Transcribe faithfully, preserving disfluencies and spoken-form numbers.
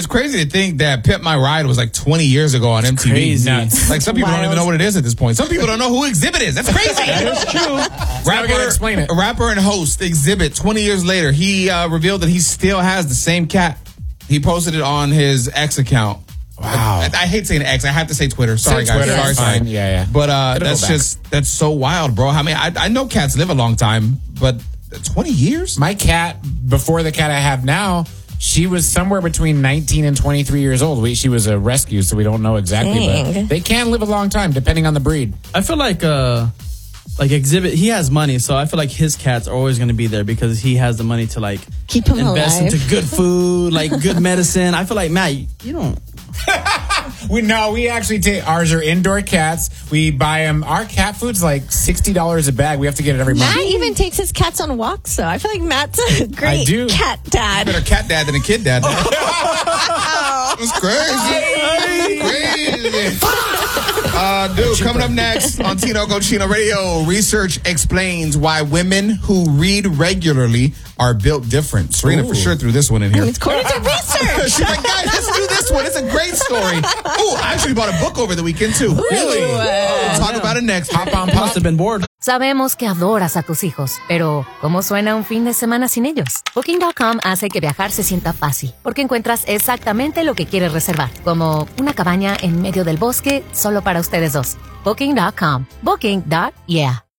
it's crazy to think that Pimp My Ride was like twenty years ago on M T V. Crazy. Nuts. Like some people Wild. don't even know what it is at this point. Some people don't know who Exhibit is. That's crazy. That is true. Rapper, explain it. rapper and host Exhibit. Twenty years later, he uh, revealed that he still has the same cat. He posted it on his X account. Wow. I, I hate saying X. I have to say Twitter. Sorry, say guys. Twitter. Sorry, sorry. Fine. Yeah, yeah. But uh, It'll that's just that's so wild, bro. I mean, I, I know cats live a long time, but twenty years? My cat, before the cat I have now, she was somewhere between nineteen and twenty-three years old. We, she was a rescue, so we don't know exactly. Dang. But they can live a long time, depending on the breed. I feel like uh, like Exhibit, he has money, so I feel like his cats are always going to be there because he has the money to like keep him invest alive. into good food, like good medicine. I feel like, Matt, you, you don't. we no, we actually take ours are indoor cats. We buy them. Our cat food's like sixty dollars a bag. We have to get it every month. Matt even takes his cats on walks, though. I feel like Matt's a great I do. cat dad. Better cat dad than a kid dad. That's crazy. Crazy. Uh, dude, coming up next on Tino Cochino Radio, research explains why women who read regularly are built different. Serena Ooh. for sure threw this one in here. It's according to research. She's like, guys, let's do this one. It's a great story. Ooh, I actually bought a book over the weekend, too. Really? We'll talk about it next. Hop on, Must pop. have been bored. Sabemos que adoras a tus hijos, pero ¿cómo suena un fin de semana sin ellos? Booking punto com hace que viajar se sienta fácil, porque encuentras exactamente lo que quieres reservar, como una cabaña en medio del bosque solo para ustedes dos. Booking punto com. Booking. Yeah.